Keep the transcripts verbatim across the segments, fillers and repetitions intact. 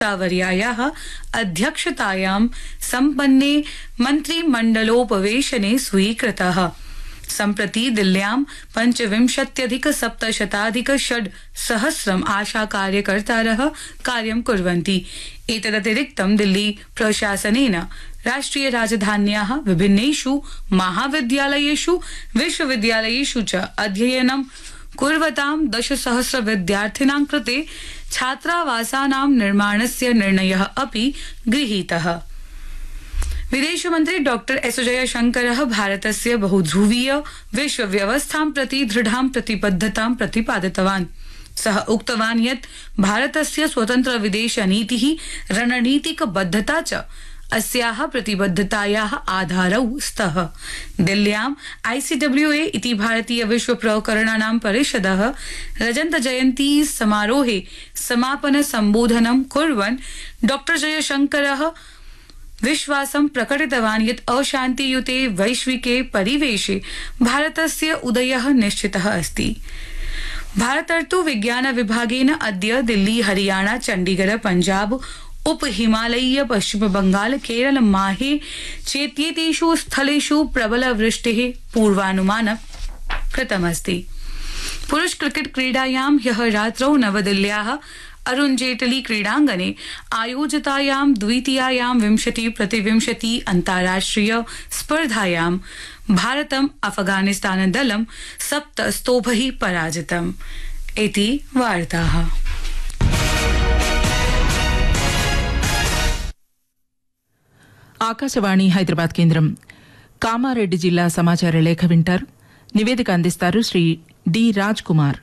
वर्यायाः अध्यक्षतायां सम्पन्ने मन्त्रिमण्डलोपवेशने स्वीकृतः। सम्प्रति दिल्ल्यां पञ्चविंशत्यधिक सप्तशताधिक षड् सहस्रम् आशा कार्यकर्तारः कार्यं कुर्वन्ति। एतदतिरिक्तं दिल्ली प्रशासनेन राष्ट्रिय राजधान्याः विभिन्नेषु महाविद्यालयेषु विश्वविद्यालयेषु च अध्ययनं कुर्वतां दशसहस्र विद्यार्थिनां कृते छात्रावासानां निर्माणस्य निर्णयः अपि गृहीतः। विदेशमन्त्री डॉक्टर एस जयशंकरः भारतस्य बहुध्रुवीय विश्वव्यवस्थां प्रति दृढां प्रतिबद्धतां प्रतिपादितवान्। सः उक्तवान् यत् भारतस्य स्वतन्त्र विदेशनीतिः रणनीतिकबद्धता च अस्याः प्रतिबद्धतायाः आधारौ स्तः। दिल्ल्याम् आईसीडब्ल्यूए इति भारतीय विश्व प्रकरणानां परिषदः रजत जयन्ती समारोहे समापन सम्बोधनं कुर्वन् डॉक्टर जयशंकरः विश्वासं प्रकटितवान् यत् अशान्तियुते वैश्विके परिवेशे भारतस्य उदयः निश्चितः अस्ति। भारतर्तु विज्ञान विभागेन अद्य दिल्ली हरियाणा चण्डीगढ़ पंजाब उप हिमालयीय पश्चिम बंगाल केरल माहे चेत्येतेषु स्थलेषु प्रबल वृष्टिः पूर्वानुमानं कृतमस्ति। पुरुष क्रिकेट क्रीडायां ह्यः रात्रौ नवदिल्ल्याः अरुण जेटली क्रीडांगणे आयोजितायां द्वितीयायां विंशति प्रतिविंशति अन्ताराष्ट्रिय स्पर्धायां भारतम् अफगानिस्तान दलं सप्त स्तोभैः पराजितम्। इति वार्ताः। ఆకాశవాణి హైదరాబాద్ కేంద్రం కామారెడ్డి జిల్లా సమాచార లేఖ వింటారు. నివేదిక అందిస్తారు శ్రీ డి రాజ్ కుమార్.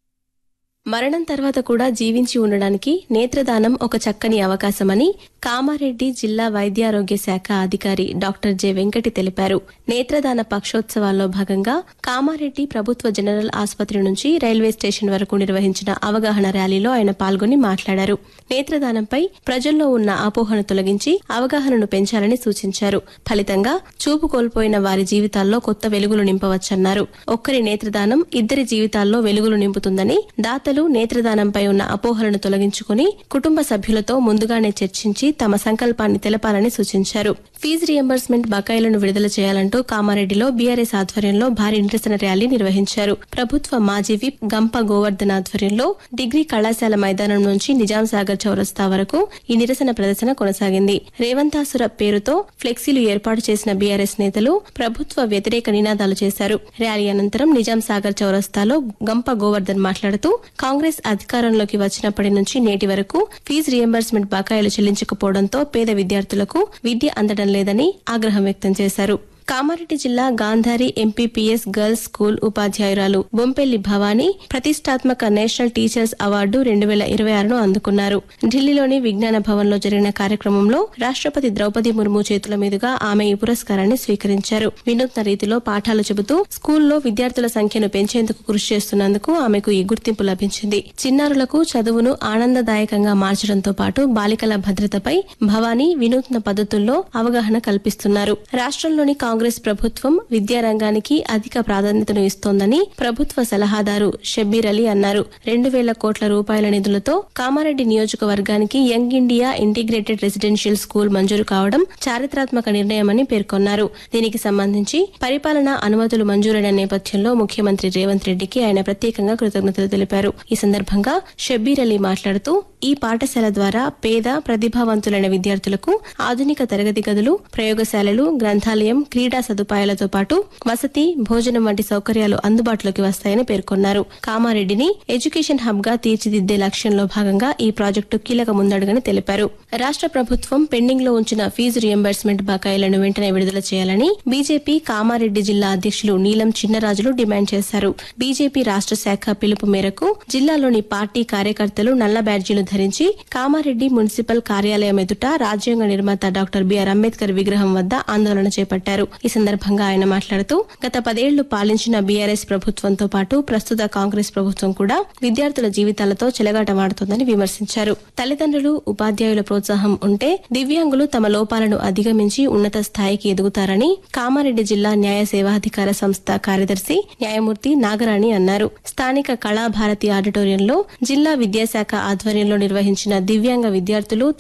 మరణం తర్వాత కూడా జీవించి ఉండడానికి నేత్రదానం ఒక చక్కని అవకాశమని కామారెడ్డి జిల్లా వైద్యారోగ్య శాఖ అధికారి డాక్టర్ జె వెంకటి తెలిపారు. నేత్రదాన పక్షోత్సవాల్లో భాగంగా కామారెడ్డి ప్రభుత్వ జనరల్ ఆసుపత్రి నుంచి రైల్వే స్టేషన్ వరకు నిర్వహించిన అవగాహన ర్యాలీలో ఆయన పాల్గొని మాట్లాడారు. నేత్రదానంపై ప్రజల్లో ఉన్న అపోహను తొలగించి అవగాహనను పెంచాలని సూచించారు. ఫలితంగా చూపు కోల్పోయిన వారి జీవితాల్లో కొత్త వెలుగులు నింపవచ్చన్నారు. ఒక్కరి నేత్రదానం ఇద్దరి జీవితాల్లో వెలుగులు నింపుతుందని, దాతలు నేత్రదానంపై ఉన్న అపోహలను తొలగించుకుని కుటుంబ సభ్యులతో ముందుగానే చర్చించి తమ సంకల్పాన్ని తెలపాలని సూచించారు. ఫీజు రియంబర్స్మెంట్ బకాయిలను విడుదల చేయాలంటూ కామారెడ్డిలో బీఆర్ఎస్ ఆధ్వర్యంలో భారీ నిరసన ర్యాలీ నిర్వహించారు. ప్రభుత్వ మాజీ విప్ గంప గోవర్ధన్ ఆధ్వర్యంలో డిగ్రీ కళాశాల మైదానం నుంచి నిజాం సాగర్ చౌరస్తా వరకు ఈ నిరసన ప్రదర్శన కొనసాగింది. రేవంతాసుర పేరుతో ఫ్లెక్సీలు ఏర్పాటు చేసిన బీఆర్ఎస్ నేతలు ప్రభుత్వ వ్యతిరేక నినాదాలు చేశారు. ర్యాలీ అనంతరం నిజాం సాగర్ చౌరస్తాలో గంప గోవర్ధన్ మాట్లాడుతూ కాంగ్రెస్ అధికారంలోకి వచ్చినప్పటి నుంచి నేటి వరకు ఫీజు రియంబర్స్మెంట్ బకాయిలు చెల్లించకపోవడంతో పేద విద్యార్థులకు విద్య అందడం లేదని ఆగ్రహం వ్యక్తం చేశారు. కామారెడ్డి జిల్లా గాంధారి ఎంపీపీఎస్ గర్ల్స్ స్కూల్ ఉపాధ్యాయురాలు బొంపెల్లి భవానీ ప్రతిష్టాత్మక నేషనల్ టీచర్స్ అవార్డు రెండు వేల ఇరవై ఆరును అందుకున్నారు. ఢిల్లీలోని విజ్ఞాన భవన్ లో జరిగిన కార్యక్రమంలో రాష్ట్రపతి ద్రౌపది ముర్ము చేతుల మీదుగా ఆమె ఈ పురస్కారాన్ని స్వీకరించారు. వినూత్న రీతిలో పాఠాలు చెబుతూ స్కూల్లో విద్యార్థుల సంఖ్యను పెంచేందుకు కృషి చేస్తున్నందుకు ఆమెకు ఈ గుర్తింపు లభించింది. చిన్నారులకు చదువును ఆనందదాయకంగా మార్చడంతో పాటు బాలికల భద్రతపై భవానీ వినూత్న పద్ధతుల్లో అవగాహన కల్పిస్తున్నారు. రాష్ట్రంలోని కాంగ్రెస్ ప్రభుత్వం విద్యారంగానికి అధిక ప్రాధాన్యతను ఇస్తోందని ప్రభుత్వ సలహాదారు షబ్బీర్ అలీ అన్నారు. రెండు వేల కోట్ల రూపాయల నిధులతో కామారెడ్డి నియోజకవర్గానికి young India integrated residential school మంజూరు కావడం చారిత్రాత్మక నిర్ణయమని పేర్కొన్నారు. దీనికి సంబంధించి పరిపాలనా అనుమతులు మంజూరైన నేపథ్యంలో ముఖ్యమంత్రి రేవంత్ రెడ్డికి ఆయన ప్రత్యేకంగా కృతజ్ఞతలు తెలిపారు. ఈ సందర్భంగా షబ్బీర్ అలీ మాట్లాడుతూ ఈ పాఠశాల ద్వారా పేద ప్రతిభావంతులైన విద్యార్థులకు ఆధునిక తరగతి గదులు, ప్రయోగశాలలు, గ్రంథాలయం, క్రీడా సదుపాయాలతో పాటు వసతి, భోజనం వంటి సౌకర్యాలు అందుబాటులోకి వస్తాయని పేర్కొన్నారు. కామారెడ్డిని ఎడ్యుకేషన్ హబ్ గా తీర్చిదిద్దే లక్ష్యంలో భాగంగా ఈ ప్రాజెక్టు కీలక ముందడుగని తెలిపారు. రాష్ట్ర ప్రభుత్వం పెండింగ్ లో ఉంచిన ఫీజు రియంబర్స్మెంట్ బకాయిలను వెంటనే విడుదల చేయాలని బీజేపీ కామారెడ్డి జిల్లా అధ్యక్షులు నీలం చిన్నరాజులు డిమాండ్ చేశారు. బీజేపీ రాష్ట్ర శాఖ పిలుపు మేరకు జిల్లాలోని పార్టీ కార్యకర్తలు నల్ల బ్యాడ్జీలు ధరించి కామారెడ్డి మున్సిపల్ కార్యాలయం ఎదుట రాజ్యాంగ నిర్మాత డాక్టర్ బిఆర్ అంబేద్కర్ విగ్రహం వద్ద ఆందోళన చేపట్టారు. ఈ సందర్భంగా ఆయన మాట్లాడుతూ గత పదేళ్లు పాలించిన బీఆర్ఎస్ ప్రభుత్వంతో పాటు ప్రస్తుత కాంగ్రెస్ ప్రభుత్వం కూడా విద్యార్థుల జీవితాలతో చెలగాటమాడుతోందని విమర్శించారు. తల్లిదండ్రులు, ఉపాధ్యాయుల ప్రోత్సాహం ఉంటే దివ్యాంగులు తమ లోపాలను అధిగమించి ఉన్నత స్థాయికి ఎదుగుతారని కామారెడ్డి జిల్లా న్యాయ సేవాధికార సంస్థ కార్యదర్శి న్యాయమూర్తి నాగరాణి అన్నారు. స్థానిక కళాభారతి ఆడిటోరియంలో జిల్లా విద్యాశాఖ ఆధ్వర్యంలో నిర్వహించిన దివ్యాంగ విద్యార్థులు